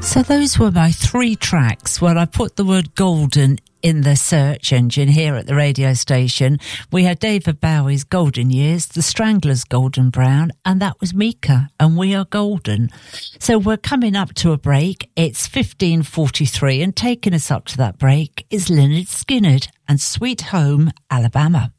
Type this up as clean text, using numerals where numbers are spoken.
So those were my 3 tracks. When I put the word golden in the search engine here at the radio station, we had David Bowie's Golden Years, The Stranglers' Golden Brown, and that was Mika and We Are Golden. So we're coming up to a break. It's 15:43, and taking us up to that break is Lynyrd Skynyrd and Sweet Home Alabama.